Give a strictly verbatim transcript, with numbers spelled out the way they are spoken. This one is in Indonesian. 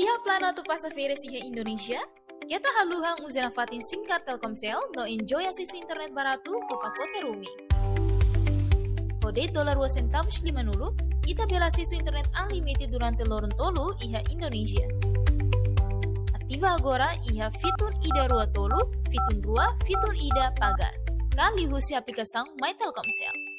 Iha plano tu passageira iha Indonesia, kita haluhang uzana fatin SIM card Telkomsel no enjoy akses internet barato ke pacote roaming. Kode dolar dua centavos lima nulu, ita bela akses internet unlimited durante lorong tolu iha Indonesia. Aktiva agora iha fitur ida rua tolu, fitur rua, fitur ida pagar. Kali husi aplikação My Telkomsel.